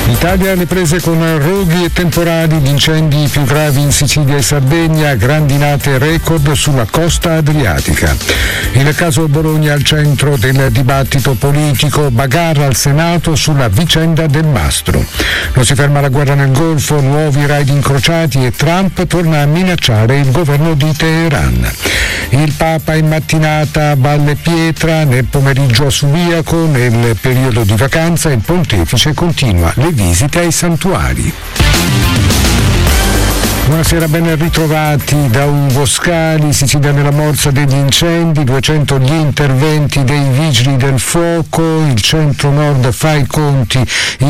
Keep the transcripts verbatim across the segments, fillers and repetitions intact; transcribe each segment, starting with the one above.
Italia alle prese con roghi e temporali, gli incendi più gravi in Sicilia e Sardegna, grandinate record sulla costa adriatica. Il caso Bologna al centro del dibattito politico, bagarre al Senato sulla vicenda del mastro. Non si ferma la guerra nel Golfo, nuovi raid incrociati e Trump torna a minacciare il governo di Teheran. Il Papa in mattinata a Valle Pietra, nel pomeriggio a Subiaco, nel periodo di vacanza il pontefice continua le visite ai santuari. Buonasera, ben ritrovati da Ugo Scali. Sicilia nella morsa degli incendi, duecento gli interventi dei vigili del fuoco, il centro-nord fa i conti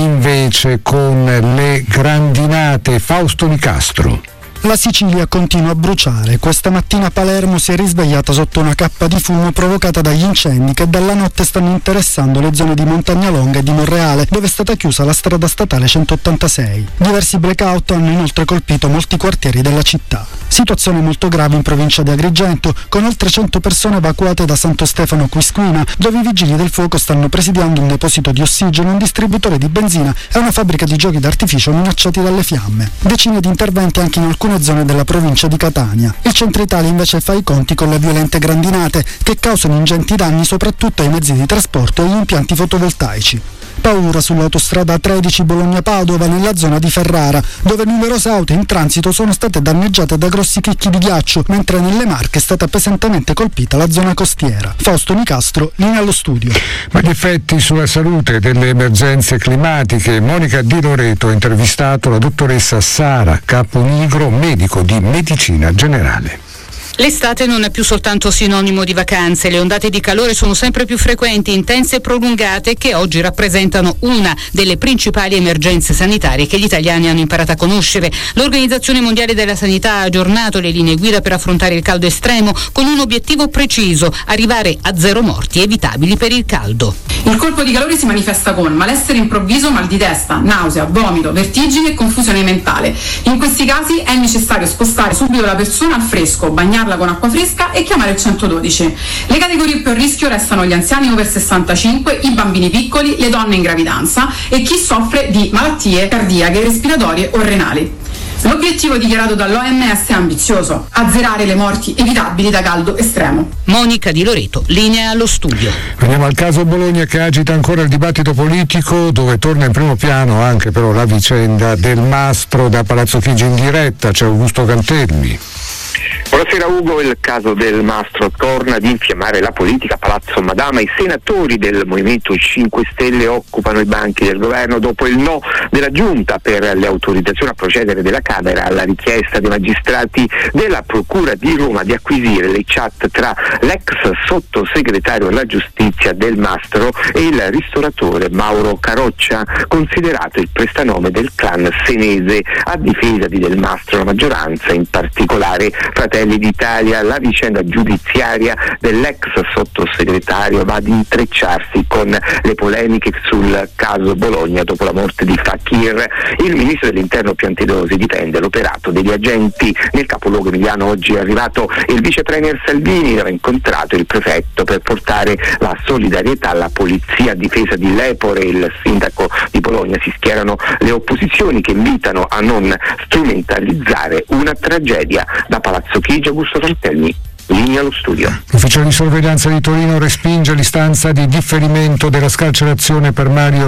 invece con le grandinate. Fausto Nicastro. La Sicilia continua a bruciare. Questa mattina Palermo si è risvegliata sotto una cappa di fumo provocata dagli incendi che dalla notte stanno interessando le zone di Montagnalonga e di Monreale, dove è stata chiusa la strada statale centottantasei. Diversi blackout hanno inoltre colpito molti quartieri della città. Situazione molto grave in provincia di Agrigento, con oltre cento persone evacuate da Santo Stefano Quisquina, dove i vigili del fuoco stanno presidiando un deposito di ossigeno, un distributore di benzina e una fabbrica di giochi d'artificio minacciati dalle fiamme. Decine di interventi anche in alcune zone della provincia di Catania. Il centro Italia invece fa i conti con le violente grandinate che causano ingenti danni soprattutto ai mezzi di trasporto e agli impianti fotovoltaici. Paura sull'autostrada tredici Bologna-Padova nella zona di Ferrara, dove numerose auto in transito sono state danneggiate da grossi chicchi di ghiaccio, mentre nelle Marche è stata pesantemente colpita la zona costiera. Fausto Nicastro, linea allo studio. Ma gli effetti sulla salute delle emergenze climatiche. Monica Di Loreto ha intervistato la dottoressa Sara Caponigro, medico di medicina generale. L'estate non è più soltanto sinonimo di vacanze, le ondate di calore sono sempre più frequenti, intense e prolungate, che oggi rappresentano una delle principali emergenze sanitarie che gli italiani hanno imparato a conoscere. L'Organizzazione Mondiale della Sanità ha aggiornato le linee guida per affrontare il caldo estremo con un obiettivo preciso: arrivare a zero morti evitabili per il caldo. Il colpo di calore si manifesta con malessere improvviso, mal di testa, nausea, vomito, vertigini e confusione mentale. In questi casi è necessario spostare subito la persona al fresco, bagnarla con acqua fresca e chiamare il centododici. Le categorie più a rischio restano gli anziani over sessantacinque, i bambini piccoli, le donne in gravidanza e chi soffre di malattie cardiache, respiratorie o renali. L'obiettivo dichiarato dall'O M S è ambizioso: azzerare le morti evitabili da caldo estremo. Monica Di Loreto, linea allo studio. Andiamo al caso Bologna, che agita ancora il dibattito politico, dove torna in primo piano anche però la vicenda del mastro. Da Palazzo Chigi in diretta c'è Augusto Cantelmi. Buonasera Ugo, il caso del mastro torna ad infiammare la politica. A Palazzo Madama i senatori del Movimento cinque Stelle occupano i banchi del governo dopo il no della Giunta per le autorizzazioni a procedere della Camera alla richiesta dei magistrati della Procura di Roma di acquisire le chat tra l'ex sottosegretario alla giustizia del mastro e il ristoratore Mauro Caroccia, considerato il prestanome del clan senese a difesa di Del Mastro, la maggioranza, in particolare Fratelli d'Italia. La vicenda giudiziaria dell'ex sottosegretario va ad intrecciarsi con le polemiche sul caso Bologna dopo la morte di Fakir. Il ministro dell'Interno Piantedosi difende l'operato degli agenti nel capoluogo emiliano. Oggi è arrivato il vice premier Salvini, aveva incontrato il prefetto per portare la solidarietà alla polizia a difesa di Lepore. Il sindaco di Bologna. Si schierano le opposizioni che invitano a non strumentalizzare una tragedia. Da Palazzo Chigi, Augusto Cantelmi, linea allo studio. L'ufficio di sorveglianza di Torino respinge l'istanza di differimento della scarcerazione per Mario